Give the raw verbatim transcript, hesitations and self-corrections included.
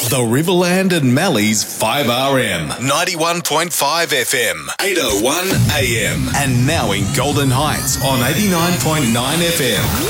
The Riverland and Mallee's five R M, ninety-one point five F M, eight oh one A M, and now in Golden Heights on eighty-nine point nine F M.